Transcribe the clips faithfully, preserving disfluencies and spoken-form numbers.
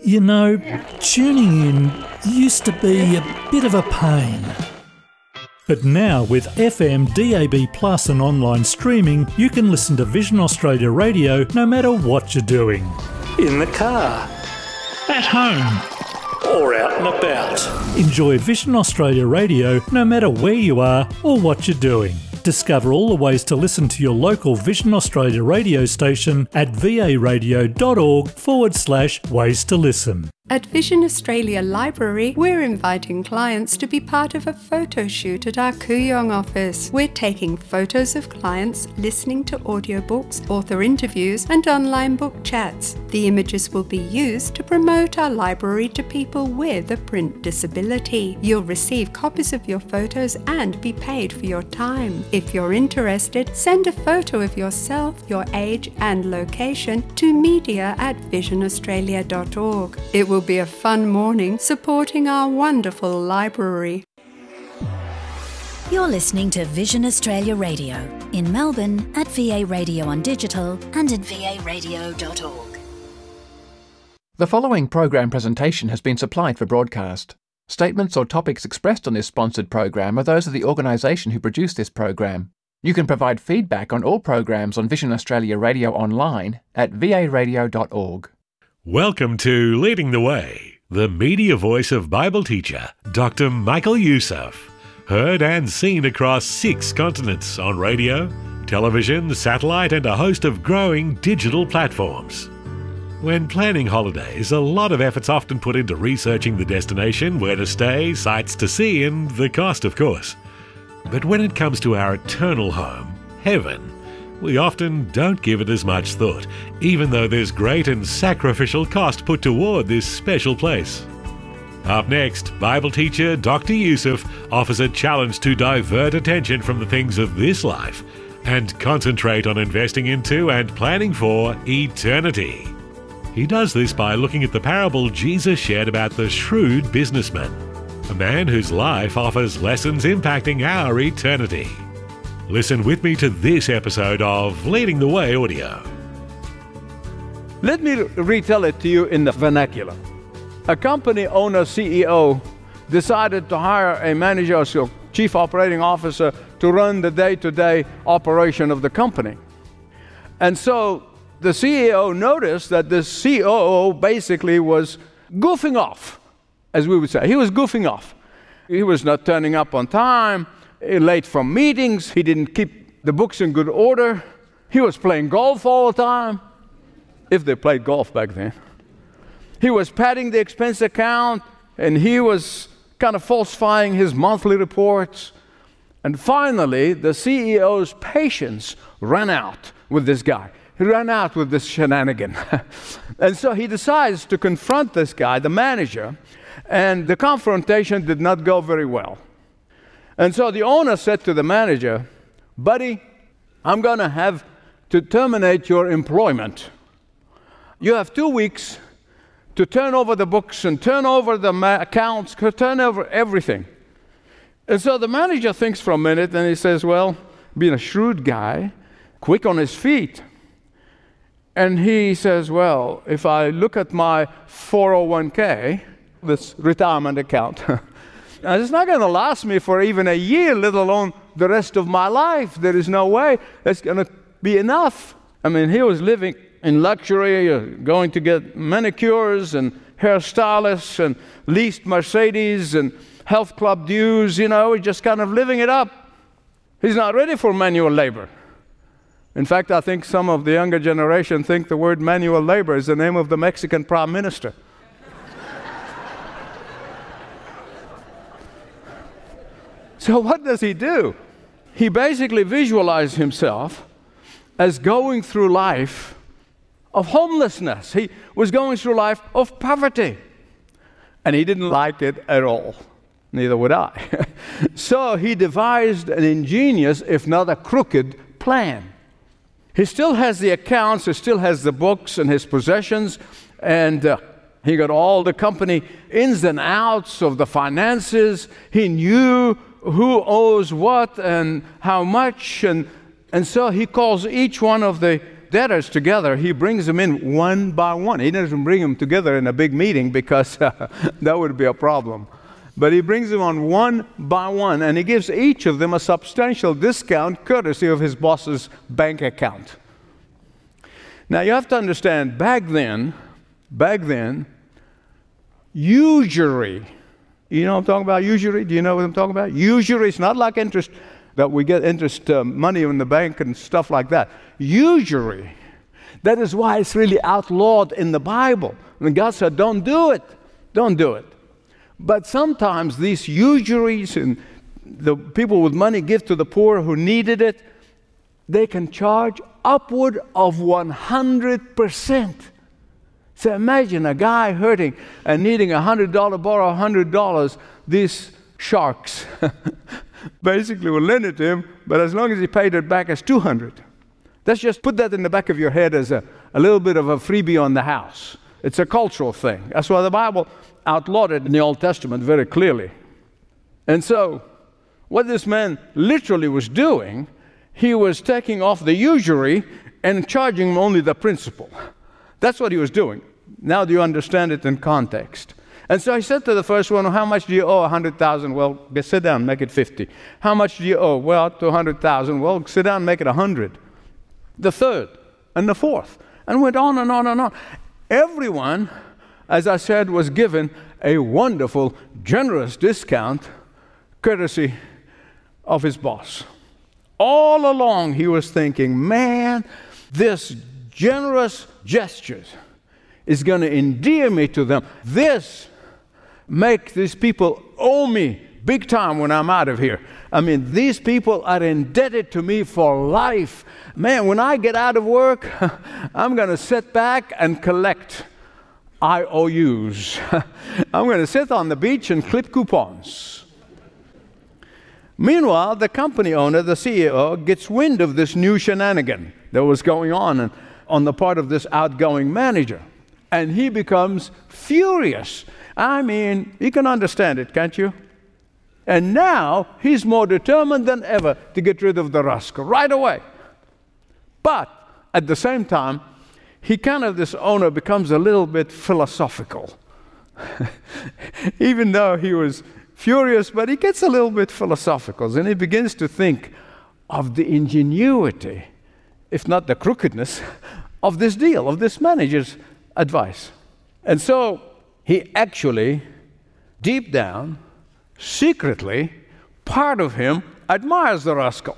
You know, tuning in used to be a bit of a pain. But now with F M, D A B plus and online streaming, you can listen to Vision Australia Radio no matter what you're doing. In the car, at home, or out and about. Enjoy Vision Australia Radio no matter where you are or what you're doing. Discover all the ways to listen to your local Vision Australia radio station at varadio.org forward slash ways to listen. At Vision Australia Library, we're inviting clients to be part of a photo shoot at our Kooyong office. We're taking photos of clients, listening to audiobooks, author interviews, and online book chats. The images will be used to promote our library to people with a print disability. You'll receive copies of your photos and be paid for your time. If you're interested, send a photo of yourself, your age, and location to media at vision australia dot org. It will be a fun morning supporting our wonderful library. You're listening to Vision Australia Radio in Melbourne at V A Radio on Digital and at v a radio dot org. The following program presentation has been supplied for broadcast. Statements or topics expressed on this sponsored program are those of the organisation who produced this program. You can provide feedback on all programs on Vision Australia Radio online at v a radio dot org. Welcome to Leading the Way, the media voice of Bible teacher Doctor Michael Youssef. Heard and seen across six continents on radio, television, satellite and a host of growing digital platforms. When planning holidays, a lot of effort's often put into researching the destination, where to stay, sights to see and the cost, of course. But when it comes to our eternal home, heaven, we often don't give it as much thought, even though there's great and sacrificial cost put toward this special place. Up next, Bible teacher Doctor Youssef offers a challenge to divert attention from the things of this life and concentrate on investing into and planning for eternity. He does this by looking at the parable Jesus shared about the shrewd businessman, a man whose life offers lessons impacting our eternity. Listen with me to this episode of Leading the Way Audio. Let me retell it to you in the vernacular. A company owner, C E O, decided to hire a manager or chief operating officer to run the day-to-day operation of the company. And so the C E O noticed that the C O O basically was goofing off, as we would say. He was goofing off. He was not turning up on time, late from meetings. He didn't keep the books in good order. He was playing golf all the time, if they played golf back then. He was padding the expense account, and he was kind of falsifying his monthly reports. And finally, the C E O's patience ran out with this guy. He ran out with this shenanigan. And so he decides to confront this guy, the manager, and the confrontation did not go very well. And so the owner said to the manager, "Buddy, I'm going to have to terminate your employment. You have two weeks to turn over the books and turn over the ma- accounts, turn over everything." And so the manager thinks for a minute and he says, well, being a shrewd guy, quick on his feet, and he says, well, if I look at my four oh one k, this retirement account, it's not going to last me for even a year, let alone the rest of my life. There is no way it's going to be enough. I mean, he was living in luxury, uh, going to get manicures and hairstylists and leased Mercedes and health club dues, you know, he's just kind of living it up. He's not ready for manual labor. In fact, I think some of the younger generation think the word manual labor is the name of the Mexican prime minister. So what does he do? He basically visualized himself as going through life of homelessness. He was going through life of poverty. And he didn't like it at all. Neither would I. So he devised an ingenious, if not a crooked, plan. He still has the accounts, he still has the books and his possessions, and uh, he got all the company ins and outs of the finances. He knew who owes what and how much, and, and so he calls each one of the debtors together, he brings them in one by one. He doesn't bring them together in a big meeting because uh, that would be a problem. But he brings them on one by one, and he gives each of them a substantial discount courtesy of his boss's bank account. Now, you have to understand, back then, back then, usury, you know what I'm talking about, usury? Do you know what I'm talking about? Usury is not like interest, that we get interest uh, money in the bank and stuff like that. Usury, that is why it's really outlawed in the Bible. And God said, don't do it, don't do it. But sometimes these usuries and the people with money give to the poor who needed it, they can charge upward of one hundred percent. So imagine a guy hurting and needing a one hundred dollars, borrow one hundred dollars. These sharks basically will lend it to him, but as long as he paid it back as two hundred dollars. Let's just put that in the back of your head as a, a little bit of a freebie on the house. It's a cultural thing. That's why the Bible outlawed it in the Old Testament very clearly. And so, what this man literally was doing, he was taking off the usury and charging him only the principal. That's what he was doing. Now do you understand it in context? And so he said to the first one, how much do you owe? one hundred thousand. Well, sit down, make it fifty. How much do you owe? Well, to one hundred thousand. Well, sit down, make it one hundred. The third and the fourth. And went on and on and on. Everyone, as I said, was given a wonderful, generous discount courtesy of his boss. All along he was thinking, man, this generous gesture is going to endear me to them. This make these people owe me big time when I'm out of here. I mean, these people are indebted to me for life. Man, when I get out of work, I'm going to sit back and collect I O Us. I'm going to sit on the beach and clip coupons. Meanwhile, the company owner, the C E O, gets wind of this new shenanigan that was going on on the part of this outgoing manager. And he becomes furious. I mean, you can understand it, can't you? And now he's more determined than ever to get rid of the rascal right away. But at the same time, he kind of, this owner becomes a little bit philosophical. Even though he was furious, but he gets a little bit philosophical, and he begins to think of the ingenuity, if not the crookedness, of this deal, of this manager's advice. And so he actually, deep down, secretly, part of him admires the rascal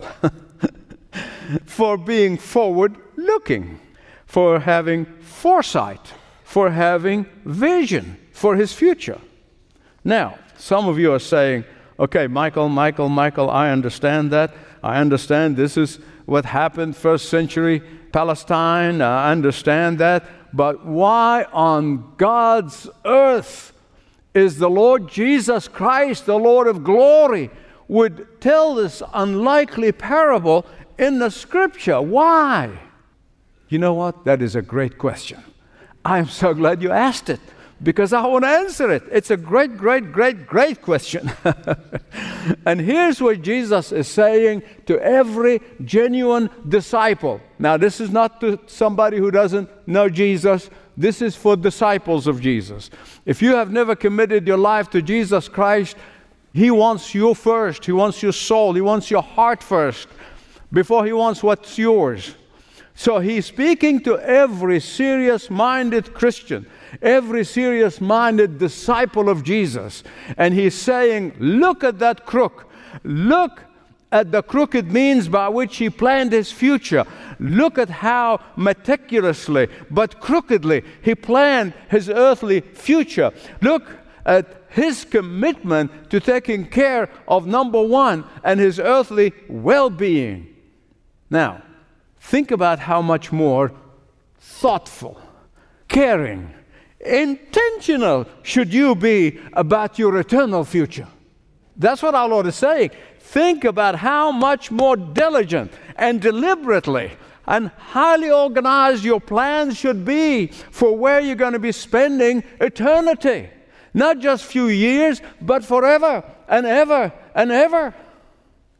for being forward-looking, for having foresight, for having vision for his future. Now, some of you are saying, okay, Michael, Michael, Michael, I understand that. I understand this is what happened first century Palestine. I understand that. But why on God's earth is the Lord Jesus Christ, the Lord of glory, would tell this unlikely parable in the Scripture? Why? You know what? That is a great question. I'm so glad you asked it, because I want to answer it. It's a great, great, great, great question. And here's what Jesus is saying to every genuine disciple. Now, this is not to somebody who doesn't know Jesus. This is for disciples of Jesus. If you have never committed your life to Jesus Christ, He wants you first. He wants your soul. He wants your heart first before He wants what's yours. So He's speaking to every serious-minded Christian, every serious-minded disciple of Jesus. And He's saying, look at that crook. Look at the crooked means by which he planned his future. Look at how meticulously but crookedly he planned his earthly future. Look at his commitment to taking care of number one and his earthly well-being. Now, think about how much more thoughtful, caring, intentional should you be about your eternal future. That's what our Lord is saying. Think about how much more diligent and deliberately and highly organized your plans should be for where you're going to be spending eternity. Not just a few years, but forever and ever and ever.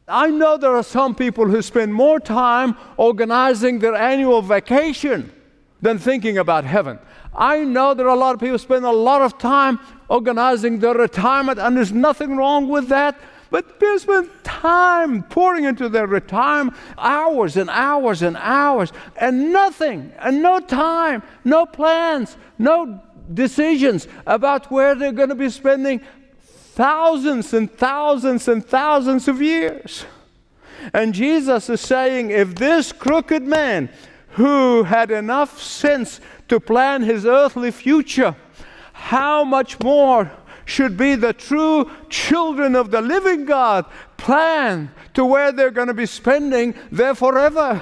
I know there are some people who spend more time organizing their annual vacation than thinking about heaven. I know there are a lot of people who spend a lot of time organizing their retirement, and there's nothing wrong with that. But people spend time pouring into their retirement, hours and hours and hours, and nothing, and no time, no plans, no decisions about where they're going to be spending thousands and thousands and thousands of years. And Jesus is saying, if this crooked man who had enough sense to plan his earthly future, how much more should be the true children of the living God plan to where they're going to be spending their forever.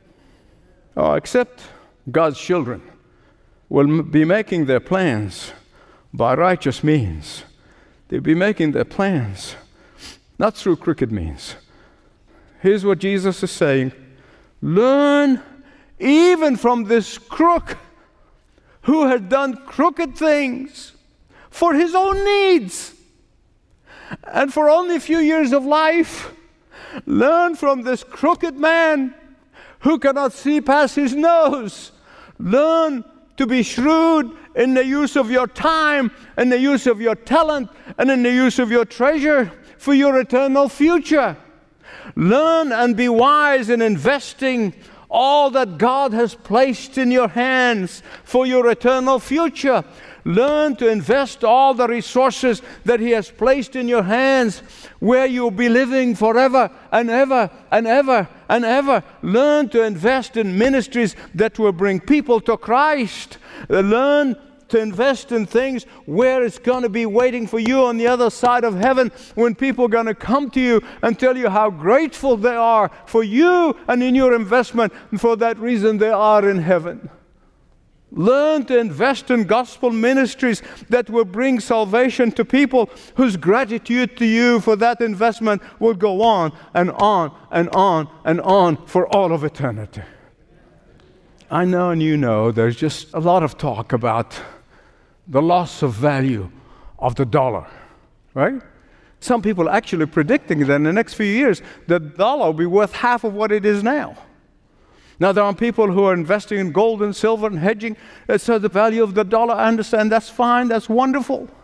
Oh, except God's children will be making their plans by righteous means. They'll be making their plans not through crooked means. Here's what Jesus is saying. Learn even from this crook who had done crooked things for his own needs and for only a few years of life. Learn from this crooked man who cannot see past his nose. Learn to be shrewd in the use of your time, in the use of your talent, and in the use of your treasure for your eternal future. Learn and be wise in investing all that God has placed in your hands for your eternal future. Learn to invest all the resources that He has placed in your hands where you'll be living forever and ever and ever and ever. Learn to invest in ministries that will bring people to Christ. Learn to invest in things where it's going to be waiting for you on the other side of heaven, when people are going to come to you and tell you how grateful they are for you and in your investment, and for that reason they are in heaven. Learn to invest in gospel ministries that will bring salvation to people whose gratitude to you for that investment will go on and on and on and on for all of eternity. I know and you know there's just a lot of talk about the loss of value of the dollar, right? Some people are actually predicting that in the next few years the dollar will be worth half of what it is now. Now, there are people who are investing in gold and silver and hedging, so the value of the dollar, I understand, that's fine, that's wonderful.